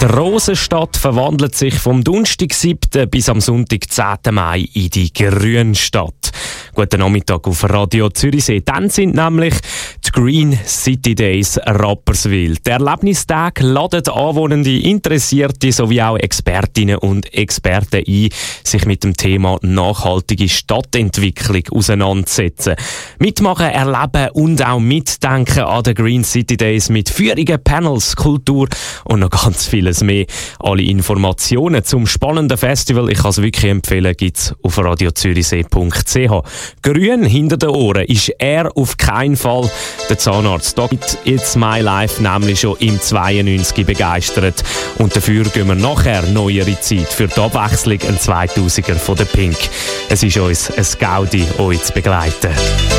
Rosenstadt verwandelt sich vom Donnerstag 7. bis am Sonntag 10. Mai in die Grünstadt. Guten Nachmittag auf Radio Zürichsee. Dann sind nämlich die Green City Days Rapperswil. Der Erlebnistag ladet Anwohnende, Interessierte sowie auch Expertinnen und Experten ein, sich mit dem Thema nachhaltige Stadtentwicklung auseinanderzusetzen. Mitmachen, erleben und auch mitdenken an den Green City Days mit Führungen, Panels, Kultur und noch ganz vieles mehr. Alle Informationen zum spannenden Festival, ich kann es wirklich empfehlen, gibt es auf radiozürichsee.ch. Grün hinter den Ohren ist er auf keinen Fall der Zahnarzt. Da gibt It's My Life nämlich schon im 92 begeistert. Und dafür gehen wir nachher neuere Zeit für die Abwechslung ein 2000er von der Pink. Es ist uns ein Gaudi, euch zu begleiten.